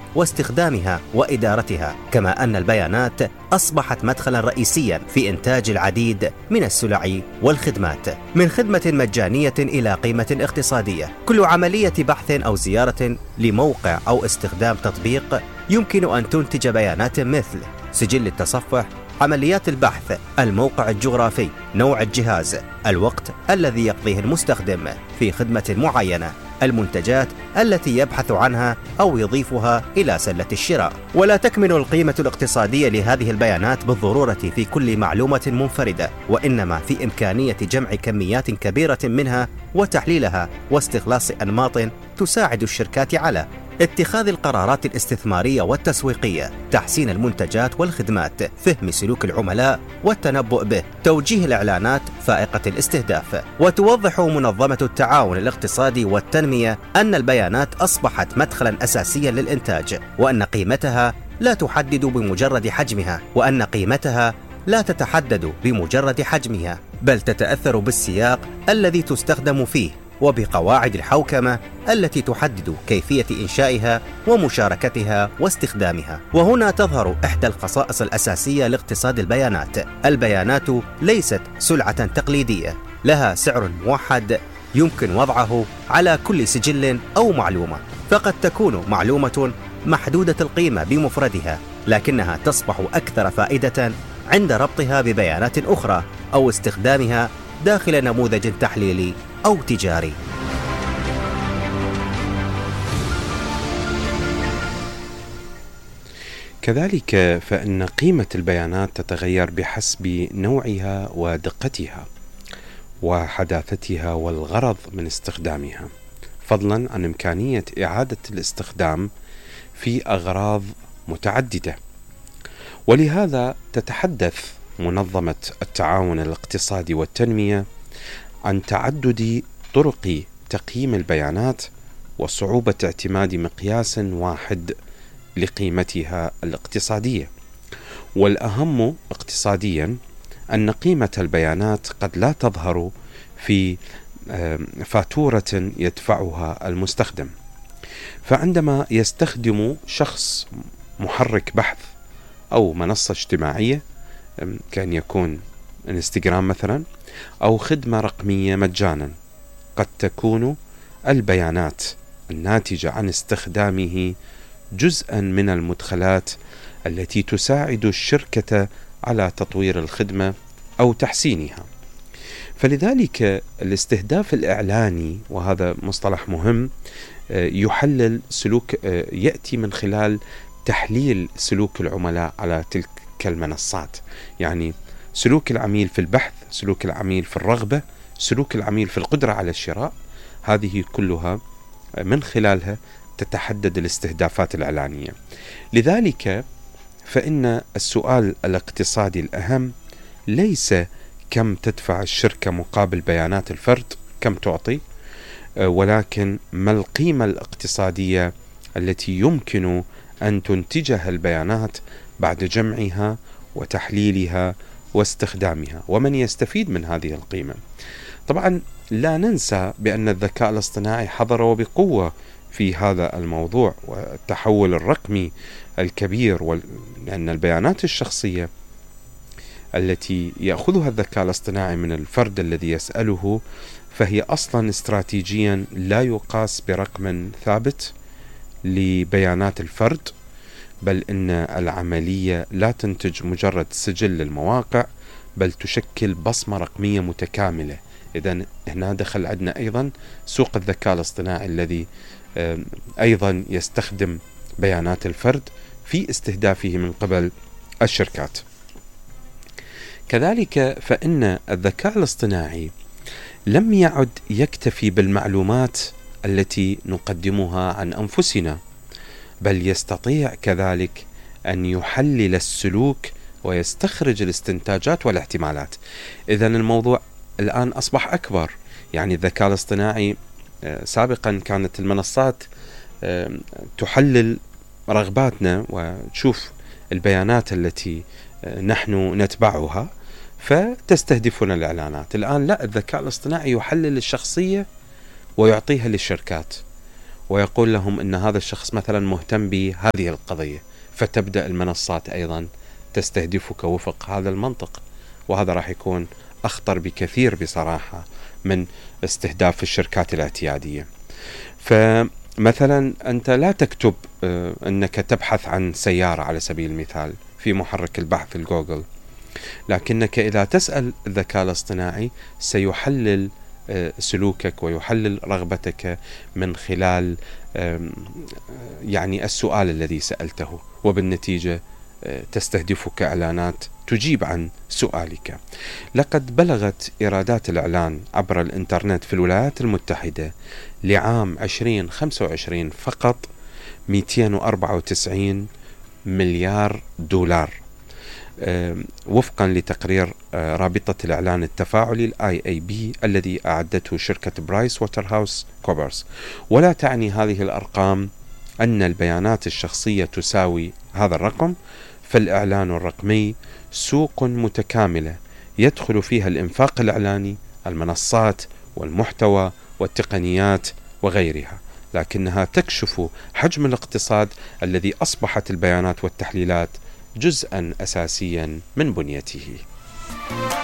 واستخدامها وإدارتها، كما أن البيانات أصبحت مدخلا رئيسيا في إنتاج العديد من السلع والخدمات، من خدمة مجانية إلى قيمة اقتصادية. كل عملية بحث أو زيارة لموقع أو استخدام تطبيق يمكن أن تنتج بيانات مثل سجل التصفح، عمليات البحث، الموقع الجغرافي، نوع الجهاز، الوقت الذي يقضيه المستخدم في خدمة معينة، المنتجات التي يبحث عنها أو يضيفها إلى سلة الشراء. ولا تكمن القيمة الاقتصادية لهذه البيانات بالضرورة في كل معلومة منفردة، وإنما في إمكانية جمع كميات كبيرة منها وتحليلها واستخلاص أنماط تساعد الشركات على اتخاذ القرارات الاستثمارية والتسويقية، تحسين المنتجات والخدمات، فهم سلوك العملاء والتنبؤ به، توجيه الإعلانات فائقة الاستهداف. وتوضح منظمة التعاون الاقتصادي والتنمية أن البيانات أصبحت مدخلا أساسيا للإنتاج، وأن قيمتها لا تتحدد بمجرد حجمها، بل تتأثر بالسياق الذي تستخدم فيه وبقواعد الحوكمة التي تحدد كيفية إنشائها ومشاركتها واستخدامها. وهنا تظهر إحدى الخصائص الأساسية لاقتصاد البيانات. البيانات ليست سلعة تقليدية لها سعر موحد يمكن وضعه على كل سجل أو معلومة، فقد تكون معلومة محدودة القيمة بمفردها، لكنها تصبح أكثر فائدة عند ربطها ببيانات أخرى أو استخدامها داخل نموذج تحليلي أو تجاري. كذلك فإن قيمة البيانات تتغير بحسب نوعها ودقتها وحداثتها والغرض من استخدامها، فضلا عن إمكانية إعادة الاستخدام في أغراض متعددة. ولهذا تتحدث منظمة التعاون الاقتصادي والتنمية عن تعدد طرق تقييم البيانات وصعوبة اعتماد مقياس واحد لقيمتها الاقتصادية. والأهم اقتصاديا أن قيمة البيانات قد لا تظهر في فاتورة يدفعها المستخدم. فعندما يستخدم شخص محرك بحث أو منصة اجتماعية كان يكون انستغرام مثلا، أو خدمة رقمية مجانا، قد تكون البيانات الناتجة عن استخدامه جزءا من المدخلات التي تساعد الشركة على تطوير الخدمة أو تحسينها. فلذلك الاستهداف الإعلاني، وهذا مصطلح مهم، يحلل سلوك، يأتي من خلال تحليل سلوك العملاء على تلك المنصات، يعني سلوك العميل في البحث، سلوك العميل في الرغبة، سلوك العميل في القدرة على الشراء. هذه كلها من خلالها تتحدد الاستهدافات الإعلانية. لذلك فإن السؤال الاقتصادي الأهم ليس كم تدفع الشركة مقابل بيانات الفرد، كم تعطي، ولكن ما القيمة الاقتصادية التي يمكن أن تنتجها البيانات بعد جمعها وتحليلها واستخدامها، ومن يستفيد من هذه القيمة. طبعا لا ننسى بأن الذكاء الاصطناعي حضر وبقوة في هذا الموضوع، والتحول الرقمي الكبير، لأن البيانات الشخصية التي يأخذها الذكاء الاصطناعي من الفرد الذي يسأله فهي أصلا استراتيجيا لا يقاس برقم ثابت لبيانات الفرد، بل إن العملية لا تنتج مجرد سجل للمواقع، بل تشكل بصمة رقمية متكاملة. إذن هنا دخل عندنا أيضا سوق الذكاء الاصطناعي الذي أيضا يستخدم بيانات الفرد في استهدافه من قبل الشركات. كذلك فإن الذكاء الاصطناعي لم يعد يكتفي بالمعلومات التي نقدمها عن أنفسنا، بل يستطيع كذلك أن يحلل السلوك ويستخرج الاستنتاجات والاحتمالات. إذن الموضوع الآن أصبح أكبر. يعني الذكاء الاصطناعي سابقا كانت المنصات تحلل رغباتنا وتشوف البيانات التي نحن نتبعها فتستهدفنا الإعلانات. الآن لا، الذكاء الاصطناعي يحلل الشخصية ويعطيها للشركات، ويقول لهم أن هذا الشخص مثلا مهتم بهذه القضية، فتبدأ المنصات أيضا تستهدفك وفق هذا المنطق، وهذا راح يكون أخطر بكثير بصراحة من استهداف الشركات الاعتيادية. فمثلا أنت لا تكتب أنك تبحث عن سيارة على سبيل المثال في محرك البحث الجوجل، لكنك إذا تسأل الذكاء الاصطناعي سيحلل سلوكك ويحلل رغبتك من خلال يعني السؤال الذي سألته، وبالنتيجة تستهدفك إعلانات تجيب عن سؤالك. لقد بلغت إيرادات الإعلان عبر الإنترنت في الولايات المتحدة لعام 2025 فقط 294 مليار دولار، وفقا لتقرير رابطة الإعلان التفاعلي IAB الذي أعدته شركة برايس ووترهاوس كوبرز. ولا تعني هذه الأرقام أن البيانات الشخصية تساوي هذا الرقم، فالإعلان الرقمي سوق متكاملة يدخل فيها الإنفاق الإعلاني، المنصات والمحتوى والتقنيات وغيرها، لكنها تكشف حجم الاقتصاد الذي أصبحت البيانات والتحليلات جزءا أساسيا من بنيته.